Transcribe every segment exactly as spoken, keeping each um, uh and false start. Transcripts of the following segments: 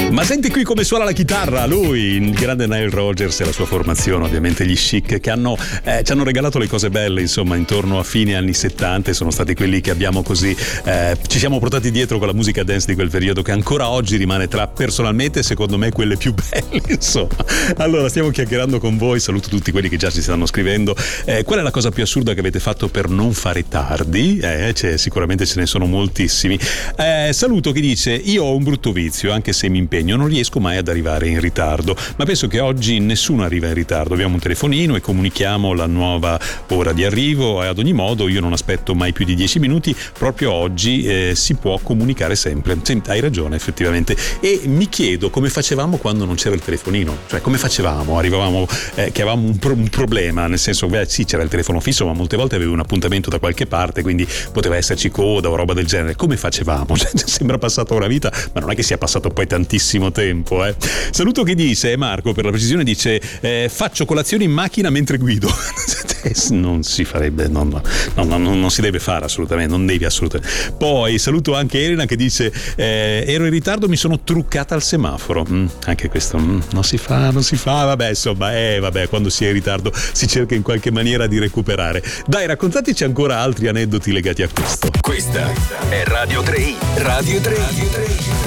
Ma senti qui come suona la chitarra lui, il grande Nile Rodgers e la sua formazione, ovviamente gli Chic, che hanno eh, ci hanno regalato le cose belle, insomma, intorno a fine anni settanta, e sono stati quelli che abbiamo così eh, ci siamo portati dietro con la musica dance di quel periodo, che ancora oggi rimane tra, personalmente, secondo me, quelle più belle, insomma. Allora, stiamo chiacchierando con voi, saluto tutti quelli che già ci stanno scrivendo. Eh, qual è la cosa più assurda che avete fatto per non fare tardi? Eh, c'è, sicuramente ce ne sono moltissimi. Eh, saluto chi dice: io ho un brutto vizio, anche se mi impegno non riesco mai ad arrivare in ritardo, ma penso che oggi nessuno arriva in ritardo. Abbiamo un telefonino e comunichiamo la nuova ora di arrivo, e ad ogni modo io non aspetto mai più di dieci minuti. Proprio oggi eh, si può comunicare sempre. Senti, hai ragione, effettivamente. E mi chiedo come facevamo quando non c'era il telefonino, cioè come facevamo? Arrivavamo eh, che avevamo un, pro- un problema, nel senso, beh, sì, c'era il telefono fisso, ma molte volte avevi un appuntamento da qualche parte, quindi poteva esserci coda o roba del genere. Come facevamo? Cioè, sembra passata una vita, ma non è che sia passato poi tantissimo tempo, eh. Saluto chi dice, Marco per la precisione, dice eh, faccio colazione in macchina mentre guido. Non si farebbe, non, no, no, no, non si deve fare assolutamente, non devi assolutamente. Poi saluto anche Elena che dice eh, ero in ritardo, mi sono truccata al semaforo. Mm, anche questo mm, non si fa, non si fa, vabbè, insomma, eh, vabbè, quando si è in ritardo si cerca in qualche maniera di recuperare. Dai, raccontateci ancora altri aneddoti legati a questo. Questa è Radio tre, Radio tre. Radio tre.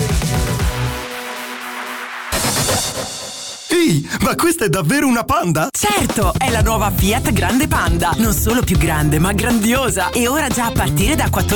Ehi, ma questa è davvero una Panda? Certo, è la nuova Fiat Grande Panda. Non solo più grande, ma grandiosa. E ora già a partire da quattordici